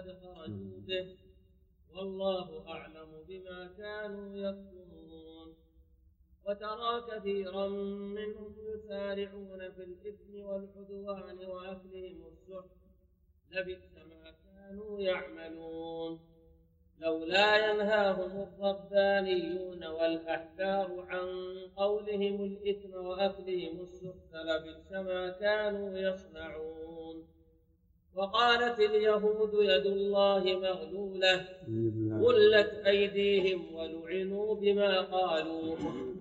قد خرجوا به، والله أعلم بما كانوا يكتمون. وترى كثيرا منهم يسارعون في الإثم والعدوان وأكلهم السحت، لبئس ما كانوا يعملون. لولا ينهاهم الربانيون والأحبار عن قولهم الإثم وأكلهم السحت لبئس ما كانوا يصنعون. وقالت اليهود يد الله مغلولة غلت أيديهم ولعنوا بما قالوا